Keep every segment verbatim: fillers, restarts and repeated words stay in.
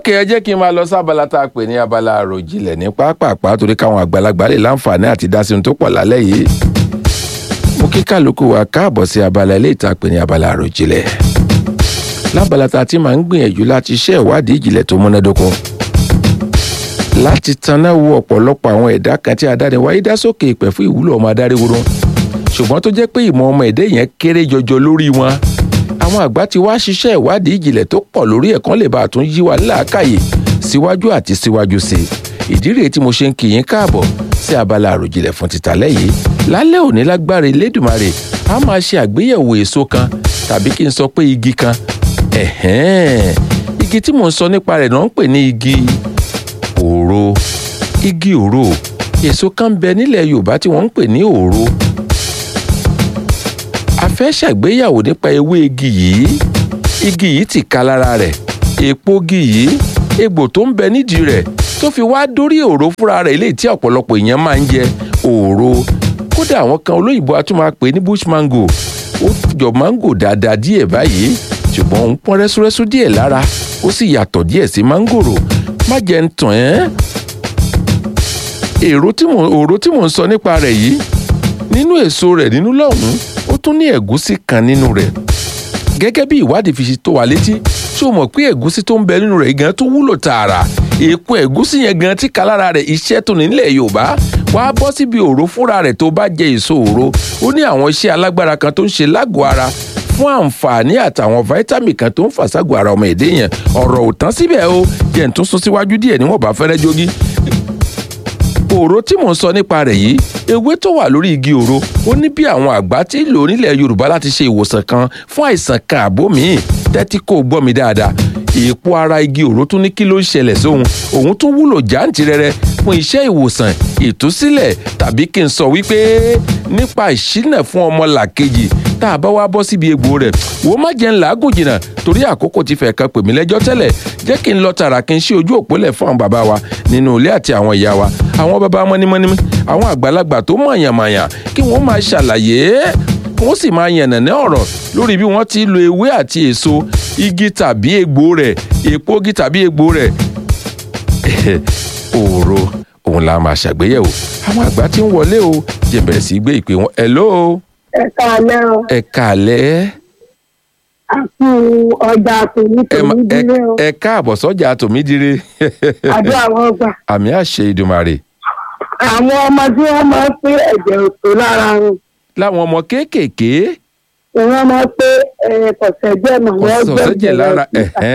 ókè ẹ jẹ́ kí n máa lọ sábàlá tá a pè ní abala àròjinlẹ̀ ní pápápá torí káwọn àgbàlagbà lè láǹfààní àti dá sí ohun tó pọ̀ lálẹ́ yìí. mo kí kálukú wa káàbọ̀ sí abala ilé ìta pè ní abala àròjinlẹ̀. lábala tá a ti máa ń gbìyànjú láti ṣe ìwádìí ìjìnlẹ̀ tó múnádóko. láti taná wo ọ̀pọ̀lọpọ̀ àwọn ẹ̀dá kan tí adániwáyé dá sókè ìpẹ́ fún ìwúlò ọmọ adáríwúrú. ṣùgbọ́n tó jẹ́ pé ìmọ̀ ọmọ ẹ̀dá yẹn kéré jọjọ lórí wọn. àwọn àgbà ti wá ṣiṣẹ́ ìwádìí ìjìnlẹ̀ tó pọ̀ lórí ẹ̀kan lè bá a tún yí wa láàkàyè síwájú àti síwájú sí i. ìdí rèé tí mo ṣe ń kí yín káàbọ̀ sí abala àròjinlẹ̀ fún tìtàlẹ́ yìí. lálẹ́ òní lágbára Elédùmarè a máa ṣe àgbéyẹ̀wò èso kan tàbí kí n sọ pé igi kan. ẹ̀hẹ́n igi tí mò ń sọ nípa rẹ̀ náà ń pè ní igi òro. igi òro èso kan ń bẹ nílẹ̀ Yorùbá tí wọ́n ń pè ní òro. a fẹ́ ṣàgbéyàwó nípa ewé igi yìí. igi yìí ti ka lára rẹ̀ èpo igi yìí egbò tó ń bẹ nídìí rẹ̀ tó fi wá dórí òro fúnra rẹ̀ eléyìí tí ọ̀pọ̀lọpọ̀ èèyàn máa ń jẹ òro. kódà àwọn kan olóyìnbó a tún máa pè ní bush mango. ó jọ mango dáadáa díẹ̀ báyìí ṣùgbọ́n ó ń pọ́n rẹ́súrẹ́sú díẹ̀ lára ó sì yàtọ̀ díẹ̀ sí mángòrò. má jẹ́ ń tàn ẹ́. èrò tí mò òro tí mò ń sọ nípa rẹ̀ yìí nínú èso rẹ̀ nínú lọ́hùn-ún ó tún ní ẹ̀gúsí kan nínú rẹ̀. gẹ́gẹ́ bí ìwádìí fi tó wa létí ṣé o mọ̀ pé ẹ̀gúsí tó ń bẹ nínú rẹ̀ gan tó wúlò tààrà. èpo ẹ̀gúsí yẹn gan tí ka lára rẹ̀ iṣẹ́ tó ní nílẹ̀ Yorùbá wàá bọ́ síbi òro fúnra rẹ̀ tó bá jẹ èso òro. ó ní àwọn iṣẹ́ alágbára kan tó ń ṣe lágọ̀ọ́ ara fún àǹfààní àtàwọn fáítámì kan tó ń fà ságọ̀ ara ọmọ èdè yẹn. ọ̀rọ̀ ò tán síbẹ̀ o jẹ́ ń tún sún síwájú díẹ̀ níwọ̀n bá fẹ́rẹ́ jogi. òro tí mò ń sọ nípa rẹ̀ yìí ewé tó wà lórí igi òro ó ní bí àwọn àgbà tí lò nílẹ̀ Yorùbá láti ṣe ìwòsàn kan fún àìsàn kan àbó míì. tẹ́tí kò gbọ́ mi dáadáa. èèpo ara igi òro tún ní kí ló ń ṣẹlẹ̀ sóhun òun tún wúlò jàǹtìrẹrẹ fún iṣẹ́ ìwòsàn ìtúsílẹ̀ tàbí kí n sọ wípé nípa ìṣínà fún ọmọlàkejì tá a bá wá bọ́ síbi egbò rẹ̀ wò má jẹ́ ń làágùn jìnnà torí àkókò ti fẹ́ kan pè mí lẹ́jọ́ tẹ́lẹ̀ jẹ́ kí n lọ tààrà kí n ṣí ojú òpólẹ̀ fún àwọn bàbá wa nínú ilé àti àwọn ìyá wa àwọn bàbá mọ́nímọ́ní àwọn àgbàlagbà tó mọ̀yànmọ̀yàn kí wọ́n máa ṣàlàyé kí wọ́n sì máa yànnàná ọ̀rọ̀ lórí bí wọ́n ti lo ewé àti èso igi tàbí egbò rẹ̀ èpo igi tàbí egbò rẹ̀ òro òun la máa ṣàgbéyẹ̀wò àwọn àgbà tí ń wọlé o jẹ́ bẹ̀rẹ̀ sí gbé ìpè wọn hello. ẹ káalẹ́ o. ẹ káalẹ́. a kú ọjà tòmídìrí o. ẹ káàbọ̀ sọ́jà tòmídìrí. àdó àwọn ọgbà. àmì àṣẹ Ìdùmarè. àwọn ọmọ tí wọ́n máa ń pé ẹ̀jẹ̀ òtó lára wọn. láwọn ọmọ kéékèèké. wọ́n máa ń pé kọ̀sẹ̀jẹ̀ náà wọ́n gbẹ̀jẹ̀ kọ̀sẹ̀jẹ̀ lára.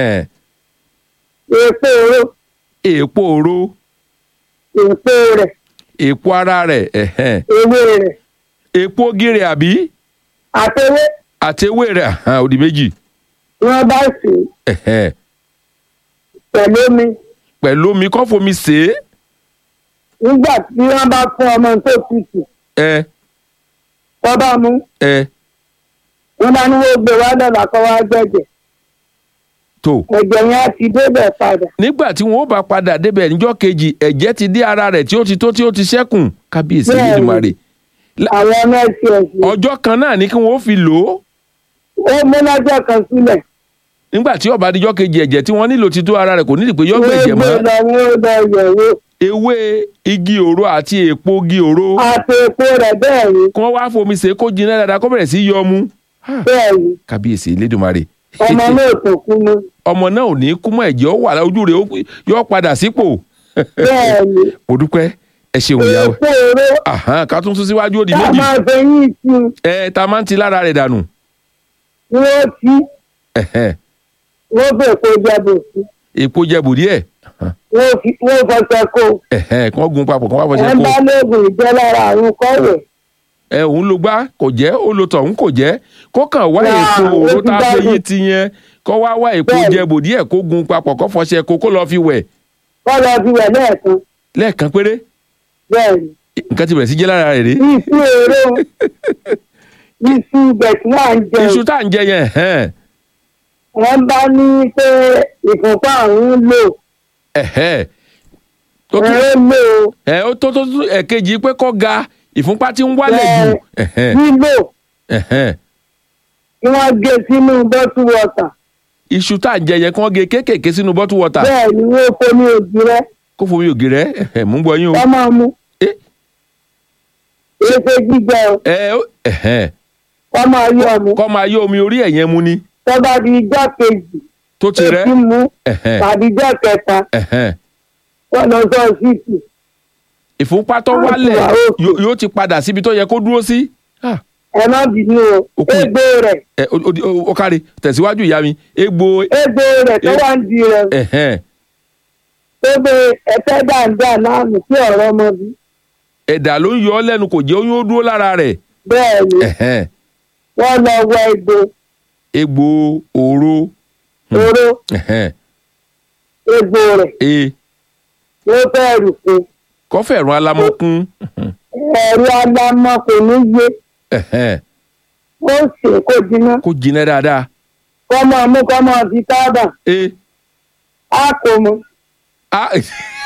èèpo oró. èèpo oró. èèpo rẹ̀. èèpo ara rẹ̀. ewé rẹ̀. èpo gírè àbí. àtẹwé. àtẹwé rẹ̀ ó di méjì. wọ́n bá sè é. pẹ̀lú omi. pẹ̀lú omi kọ́ fomi sè é. nígbà tí wọ́n bá fún ọmọ tó tutù. ẹ. wọ́n bá mú. ẹ. wọ́n bá ní wọ́n gbé wá dọ̀là kọ́ wá gbẹ̀jẹ̀. tó. ẹ̀jẹ̀ yẹn á ti débẹ̀ padà. nígbà tí wọn ó bá padà débẹ̀ níjọ́ kejì ẹ̀jẹ̀ ti dé ara rẹ̀ tí ó ti tó tí ó ti ṣẹ́kùn kábíyèsí Elédùmarè. àwọn nọ́ọ̀sì ẹ̀sìn. ọjọ́ kan náà ni kí wọ́n ó fi lò ó. ó mú lọ́jọ́ kan sílẹ̀. nígbà tí ó bá díjọ́ kejì ẹ̀jẹ̀ tí wọ́n nílò ti tó ara rẹ̀ kò nídìí pé yọ́ gbẹ̀jẹ̀ mọ́. wọ́n gbé lọ wọ́n lọ yẹ̀wò. ewé igi òro àti èpo igi òro. àti èpo rẹ̀ bẹ́ẹ̀ ni. kí wọ́n wá fomi ṣe kó jiná dáadáa kó bẹ̀rẹ̀ sí yọ mu. bẹ́ẹ̀ ni. kábíyèsí Elédùmarè. ọmọ náà tó kú mọ́. ọmọ náà ò ní kú mọ́ ẹ̀jẹ̀ ó wà lójú rẹ̀ yóò padà sípò. bẹ́ẹ̀ ni. mo dúpẹ́ ẹ ṣeun ìyá wa. èpo oró. ká tún tún síwájú ó di tá a méjì. máa fẹ́ yín sí i. ẹ ta máa ń ti lára rẹ̀ dànù. wọ́n ti. wọ́n fẹ́ kó jẹ́bù sí. èpo jẹ́bù díẹ̀. wọ́n fọṣẹ kó. kí wọ́n gun papọ̀ kí wọ́n fọṣẹ ẹ kó. bá lóògùn ìjẹ́ lára àrùn kọ́wẹ̀. ẹ òun ló gbá kò jẹ́ ó lo tọ̀hún kò jẹ́ kó kàn wá èpo òró tá a fẹ́ yí ti yẹn kó wá wá èpo jẹ́bù díẹ̀ kó gun papọ̀ kó fọṣẹ kó kó lọ fi wẹ̀. kó lọ fi wẹ̀ lẹ́ẹ̀kan. lẹ́ẹ̀kan péré. bẹ́ẹ̀ni. nǹkan ti bẹ̀rẹ̀ sí jẹ́ lára rẹ̀ rí. iṣu èrò iṣu bẹ̀tì náà ń jẹ. iṣu tá à ń jẹ yẹn. wọ́n bá ní pé ìfúnpá àrùn lò. tó tún ẹ̀rọ lò. ẹ ó tó tó tún ẹ̀kejì pé kó ga ìfúnpá tí ń wálẹ̀ jù. lílò. kí wọ́n gé sínú bọ́tù wọ́tà. iṣu tá à ń jẹ yẹn kí wọ́n gé kéékèèké sínú bottle water bẹ́ẹ̀ ni wọ́n fomi ògì rẹ kó fomi ògì rẹ ẹ̀hẹ̀, mú gbọ́ yín o. kọ́ máa mu Eh, èso jíjẹ o ẹ ó- ẹ̀hẹ̀, kọ́ máa yọ ọmú kọ́ máa yọ omi orí ẹ̀ yẹn mu ni tó bá di ijọ́ kejì tó ti rẹ́. èsì mú Ẹ̀hẹ̀, tàbí ijọ́ kẹta ẹ̀hẹ̀. wọ́n lọ sọ síìtì ìfúnpá tó Ah, wálẹ̀ ti wà òkè. yó- yóò ti padà síbi tó yẹ kó dúró sí. Ah, ẹ má bínú o Òkú. egbò rẹ̀ ẹ, ó- ó- ó- ó kárí tẹ̀síwájú ìyá mi egbò. egbò rẹ̀ tó Eh. wá ń di rẹ̀ ẹ̀hẹ̀, tó bẹ ẹ̀fẹ́ dáadáa náà nù sí ọ̀rọ̀ ọmọ bí ẹ̀dà ló ń yọ ọ́ lẹ́nu kò jẹ́ oyún ó dúró lára rẹ̀. bẹ́ẹ̀ ni Ẹ̀hẹ̀, wọ́n lọ wọ egbò egbò òro. Hmm. oró Ẹ̀hẹ̀, egbò rẹ̀ e ló fẹ́ rù fún kọ́fẹ̀rún alámọ̀kún. ẹ̀rọ alámọ̀ kò ní yé Ẹ̀hẹ̀, ó sì kó jiná kó jiná dáadáa. kọ́ máa mú kọ́ máa fi tábà e á kò mú a